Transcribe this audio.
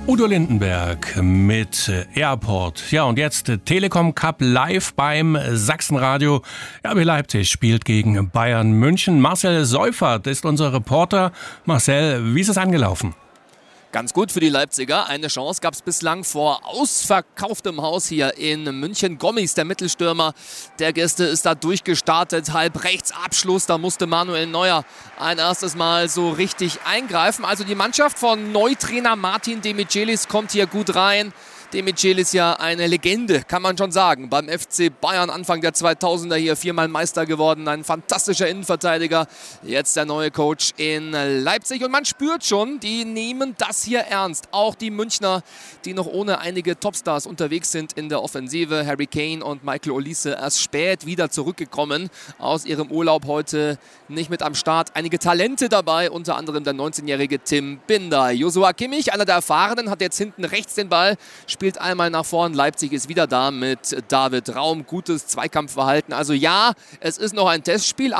Udo Lindenberg mit Airport. Ja, und jetzt Telekom Cup live beim Sachsenradio. RB Leipzig spielt gegen Bayern München. Marcel Seufert ist unser Reporter. Marcel, wie ist es angelaufen? Ganz gut für die Leipziger. Eine Chance gab es bislang vor ausverkauftem Haus hier in München. Gommis, der Mittelstürmer der Gäste, ist da durchgestartet. Halb rechts Abschluss. Da musste Manuel Neuer ein erstes Mal so richtig eingreifen. Also die Mannschaft von Neutrainer Martin Demichelis kommt hier gut rein. Demichelis ja eine Legende, kann man schon sagen. Beim FC Bayern Anfang der 2000er hier 4-mal Meister geworden. Ein fantastischer Innenverteidiger. Jetzt der neue Coach in Leipzig. Und man spürt schon, die nehmen das hier ernst. Auch die Münchner, die noch ohne einige Topstars unterwegs sind in der Offensive. Harry Kane und Michael Olise erst spät wieder zurückgekommen aus ihrem Urlaub. Heute nicht mit am Start. Einige Talente dabei, unter anderem der 19-jährige Tim Binder. Joshua Kimmich, einer der Erfahrenen, hat jetzt hinten rechts den Ball. Spielt einmal nach vorn. Leipzig ist wieder da mit David Raum. Gutes Zweikampfverhalten. Also ja, es ist noch ein Testspiel.